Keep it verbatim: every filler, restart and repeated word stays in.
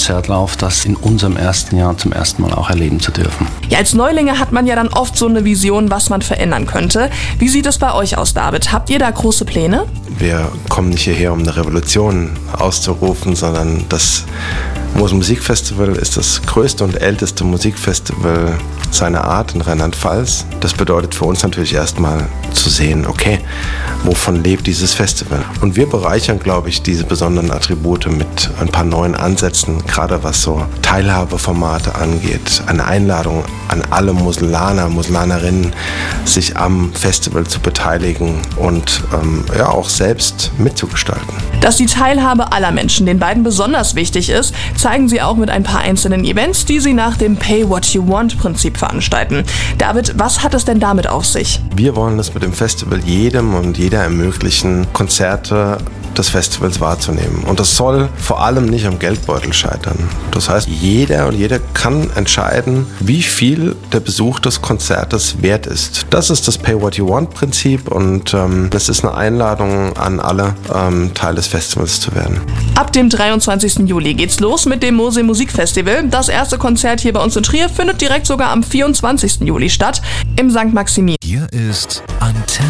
Konzertlauf, das in unserem ersten Jahr zum ersten Mal auch erleben zu dürfen. Ja, als Neulinge hat man ja dann oft so eine Vision, was man verändern könnte. Wie sieht es bei euch aus, David? Habt ihr da große Pläne? Wir kommen nicht hierher, um eine Revolution auszurufen, sondern das Moselmusikfestival ist das größte und älteste Musikfestival seiner Art in Rheinland-Pfalz. Das bedeutet für uns natürlich erstmal zu sehen, okay, wovon lebt dieses Festival? Und wir bereichern, glaube ich, diese besonderen Attribute mit ein paar neuen Ansätzen, gerade was so Teilhabeformate angeht. Eine Einladung an alle Moselaner, Moselanerinnen, sich am Festival zu beteiligen und ähm, ja auch selbst mitzugestalten. Dass die Teilhabe aller Menschen den beiden besonders wichtig ist, zeigen sie auch mit ein paar einzelnen Events, die sie nach dem Pay-What-You-Want-Prinzip veranstalten. David, was hat es denn damit auf sich? Wir wollen es mit dem Festival jedem und jeder ermöglichen, Konzerte des Festivals wahrzunehmen. Und das soll vor allem nicht am Geldbeutel scheitern. Das heißt, jeder und jeder kann entscheiden, wie viel der Besuch des Konzertes wert ist. Das ist das Pay-What-You-Want-Prinzip und ähm, es ist eine Einladung an alle, ähm, Teil des Festivals zu werden. Ab dem dreiundzwanzigsten Juli geht's los mit dem Mosel Musikfestival. Das erste Konzert hier bei uns in Trier findet direkt sogar am vierundzwanzigsten Juli statt, im Sankt Maximilian. Hier ist Antenne.